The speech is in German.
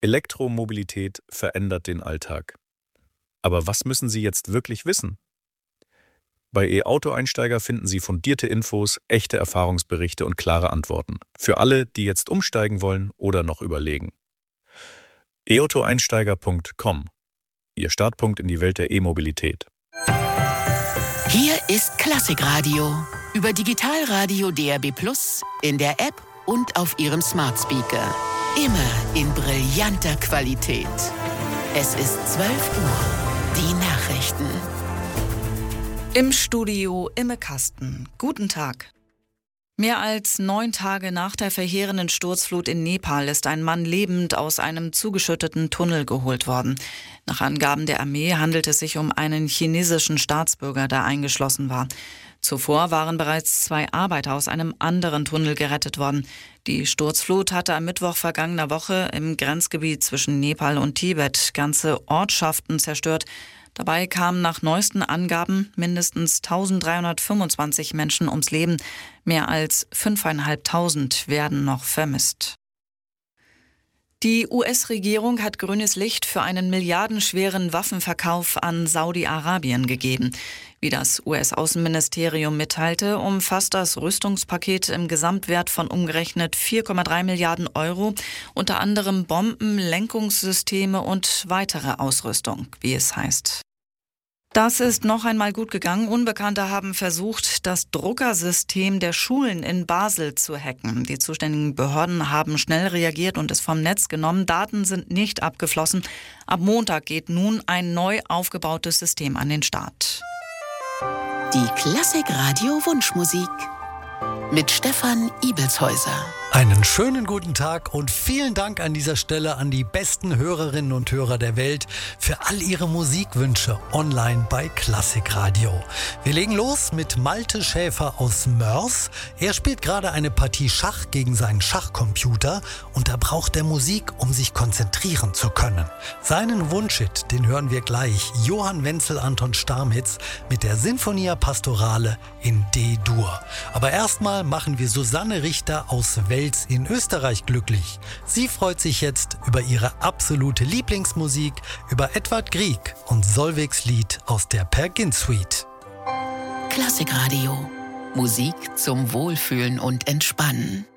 Elektromobilität verändert den Alltag. Aber was müssen Sie jetzt wirklich wissen? Bei E-Auto-Einsteiger finden Sie fundierte Infos, echte Erfahrungsberichte und klare Antworten. Für alle, die jetzt umsteigen wollen oder noch überlegen. eautoeinsteiger.com. Ihr Startpunkt in die Welt der E-Mobilität. Hier ist Klassikradio. Über Digitalradio DAB+, in der App und auf Ihrem Smart Speaker. Immer in brillanter Qualität. Es ist 12 Uhr. Die Nachrichten. Im Studio Imme Kasten. Guten Tag. Mehr als 9 Tage nach der verheerenden Sturzflut in Nepal ist ein Mann lebend aus einem zugeschütteten Tunnel geholt worden. Nach Angaben der Armee handelt es sich um einen chinesischen Staatsbürger, der eingeschlossen war. Zuvor waren bereits 2 Arbeiter aus einem anderen Tunnel gerettet worden. Die Sturzflut hatte am Mittwoch vergangener Woche im Grenzgebiet zwischen Nepal und Tibet ganze Ortschaften zerstört. Dabei kamen nach neuesten Angaben mindestens 1325 Menschen ums Leben. Mehr als 5.500 werden noch vermisst. Die US-Regierung hat grünes Licht für einen milliardenschweren Waffenverkauf an Saudi-Arabien gegeben. Wie das US-Außenministerium mitteilte, umfasst das Rüstungspaket im Gesamtwert von umgerechnet 4,3 Milliarden Euro, unter anderem Bomben, Lenkungssysteme und weitere Ausrüstung, wie es heißt. Das ist noch einmal gut gegangen. Unbekannte haben versucht, das Druckersystem der Schulen in Basel zu hacken. Die zuständigen Behörden haben schnell reagiert und es vom Netz genommen. Daten sind nicht abgeflossen. Ab Montag geht nun ein neu aufgebautes System an den Start. Die Klassikradio Wunschmusik mit Stefan Ibelshäuser. Einen schönen guten Tag und vielen Dank an dieser Stelle an die besten Hörerinnen und Hörer der Welt für all ihre Musikwünsche online bei Klassikradio. Wir legen los mit Malte Schäfer aus Mörs. Er spielt gerade eine Partie Schach gegen seinen Schachcomputer und da braucht er Musik, um sich konzentrieren zu können. Seinen Wunschhit, den hören wir gleich. Johann Wenzel Anton Starmitz mit der Sinfonia Pastorale in D-Dur. Aber erstmal machen wir Susanne Richter aus Wels in Österreich glücklich. Sie freut sich jetzt über ihre absolute Lieblingsmusik, über Edvard Grieg und Solveig's Lied aus der Per Gynt Suite. Klassikradio. Musik zum Wohlfühlen und Entspannen.